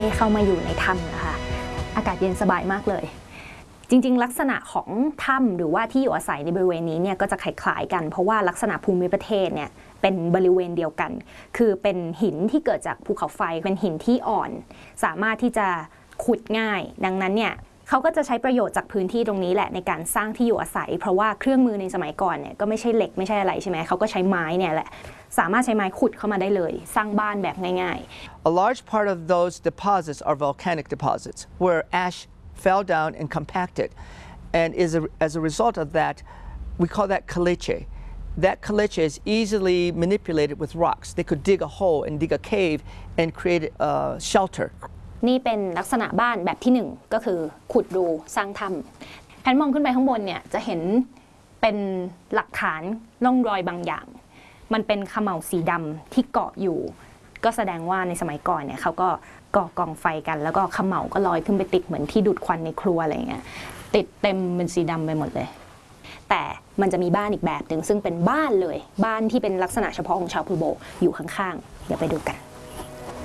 เข้ามาอยู่ในถ้ำนะคะอากาศเย็นสบายมากเลยจริงๆลักษณะของถ้ำหรือว่าที่อยู่อาศัยในบริเวณนี้เนี่ยก็จะคล้ายๆกันเพราะว่าลักษณะภูมิประเทศเนี่ยเป็นบริเวณเดียวกันคือเป็นหินที่เกิดจากภูเขาไฟเป็นหินที่อ่อนสามารถที่จะขุดง่ายดังนั้นเนี่ยเขาก็จะใช้ประโยชน์จากพื้นที่ตรงนี้แหละในการสร้างที่อยู่อาศัยเพราะว่าเครื่องมือในสมัยก่อนเนี่ยก็ไม่ใช่เหล็กไม่ใช่อะไรใช่ไหมเขาก็ใช้ไม้เนี่ยแหละสามารถใช้ไม้ขุดเข้ามาได้เลยสร้างบ้านแบบง่ายๆ A large part of those deposits are volcanic deposits where ash fell down and compacted and as a result of that we call that caliche. That caliche is easily manipulated with rocks. They could dig a hole and dig a cave and create a shelter. นี่เป็นลักษณะบ้านแบบที่1ก็คือขุดรูสร้างถ้ำแพนมองขึ้นไปข้างบนเนี่ยจะเห็นเป็นหลักฐานร่องรอยบางอย่างมันเป็นเขม่าสีดำที่เกาะอยู่ก็แสดงว่าในสมัยก่อนเนี่ยเขาก็ก่อกองไฟกันแล้วก็เขม่าก็ลอยขึ้นไปติดเหมือนที่ดูดควันในครัวอะไรเงี้ยติดเต็มเป็นสีดำไปหมดเลยแต่มันจะมีบ้านอีกแบบหนึ่งซึ่งเป็นบ้านเลยบ้านที่เป็นลักษณะเฉพาะของชาวพูโบอยู่ข้างๆเดี๋ยวไปดูกัน